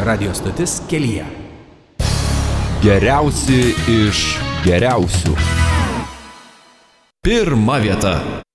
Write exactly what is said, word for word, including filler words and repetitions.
radio stotis kelyje. Geriausi iš geriausių. Pirma vieta.